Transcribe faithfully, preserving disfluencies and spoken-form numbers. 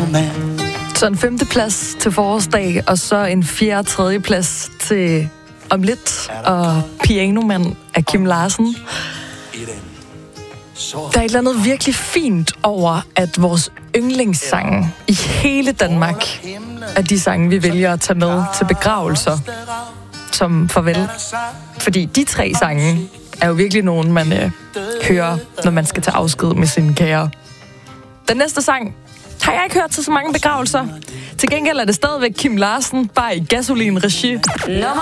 man. Så en femteplads til forårsdag, og så en fjerde tredjeplads til Om lidt og Pianoman af Kim Larsen. Der er et eller andet virkelig fint over, at vores yndlingssange i hele Danmark er de sange, vi vælger at tage med til begravelser som farvel. Fordi de tre sange er jo virkelig nogen, man øh, hører, når man skal tage afsked med sine kære. Den næste sang har jeg ikke hørt til så mange begravelser. Til gengæld er det stadigvæk Kim Larsen, bare i Gasolin-regi.